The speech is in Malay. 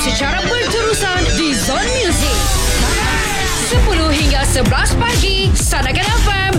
secara berterusan di Zone Music 10 hingga 11 pagi. Sanakan FM